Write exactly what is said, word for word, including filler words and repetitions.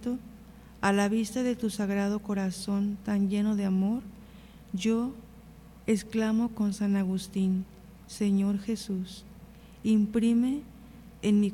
momento, a la vista de tu sagrado corazón tan lleno de amor, yo exclamo con San Agustín: Señor Jesús, imprime en mi